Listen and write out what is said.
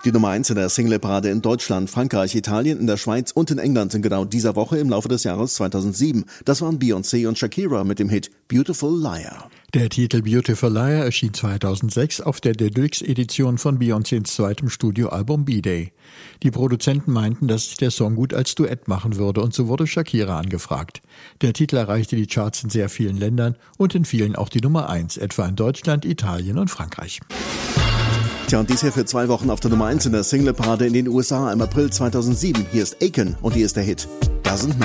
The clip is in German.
Die Nummer 1 in der Singleparade in Deutschland, Frankreich, Italien, in der Schweiz und in England in genau dieser Woche im Laufe des Jahres 2007. Das waren Beyoncé und Shakira mit dem Hit Beautiful Liar. Der Titel Beautiful Liar erschien 2006 auf der Deluxe-Edition von Beyoncés zweitem Studioalbum B-Day. Die Produzenten meinten, dass sich der Song gut als Duett machen würde und so wurde Shakira angefragt. Der Titel erreichte die Charts in sehr vielen Ländern und in vielen auch die Nummer 1, etwa in Deutschland, Italien und Frankreich. Tja, und dies hier für 2 Wochen auf der Nummer 1 in der Singleparade in den USA im April 2007. Hier ist Akon und hier ist der Hit Doesn't Matter.